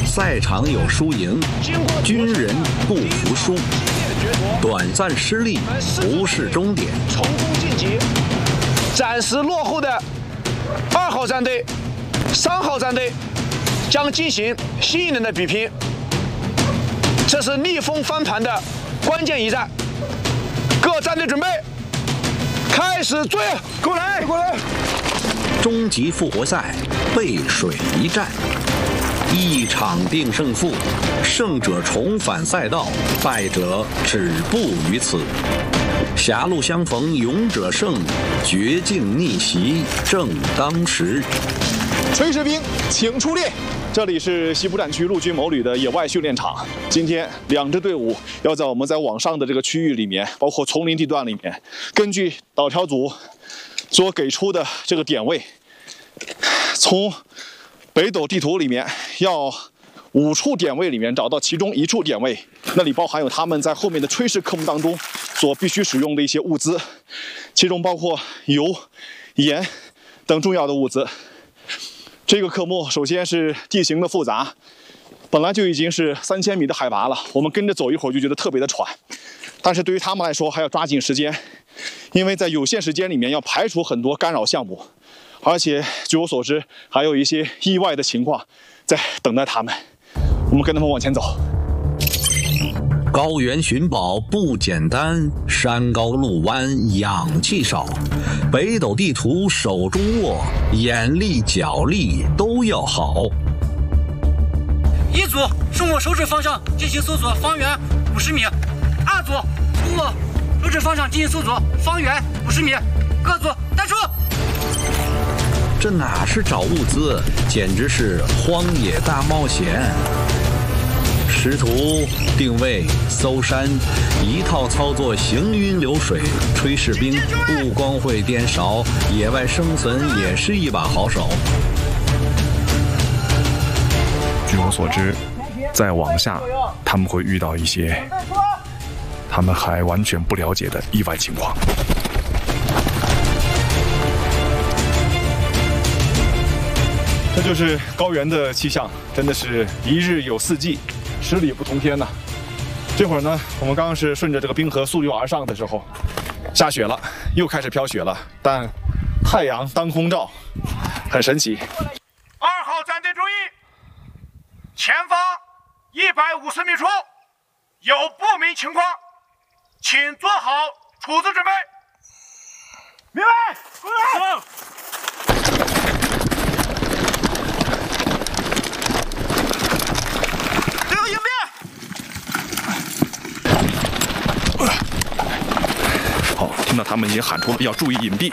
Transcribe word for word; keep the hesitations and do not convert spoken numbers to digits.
赛场有输赢，军人不服输。短暂失利不是终点。 成功晋级，暂时落后的二号战队、三号战队将进行新一轮的比拼。这是逆风翻盘的关键一战，各战队准备，开始追！过来，过来！ 终极复活赛背水一战，一场定胜负，胜者重返赛道，败者止步于此。狭路相逢勇者胜，绝境逆袭正当时。 炊事兵，请出列。这里是西部战区陆军某旅的野外训练场。今天两支队伍要在我们在网上的这个区域里面，包括丛林地段里面，根据导条组所给出的这个点位，从北斗地图里面要五处点位里面找到其中一处点位，那里包含有他们在后面的炊事科目当中所必须使用的一些物资，其中包括油、盐等重要的物资。这个科目首先是地形的复杂，本来就已经是三千米的海拔了，我们跟着走一会儿就觉得特别的喘。但是对于他们来说，还要抓紧时间，因为在有限时间里面要排除很多干扰项目，而且据我所知，还有一些意外的情况在等待他们。我们跟他们往前走。 高原寻宝不简单，山高路弯氧气少，北斗地图手中握，眼力脚力都要好。 一组顺我手指方向进行搜索方圆五十米，二组从我手指方向进行搜索方圆五十米，各组带出。 这哪是找物资，简直是荒野大冒险。识图、定位、搜山，一套操作行云流水。炊事兵不光会颠勺，野外生存也是一把好手。 据我所知，再往下他们会遇到一些他们还完全不了解的意外情况。这就是高原的气象，真的是一日有四季，十里不同天呐。这会儿呢，我们刚刚是顺着这个冰河溯流而上的时候，下雪了，又开始飘雪了，但太阳当空照，很神奇。 二号战队注意，前方一百五十米处有不明情况，请做好处置准备。明白，过来。 好，听到他们已经喊出了要注意隐蔽，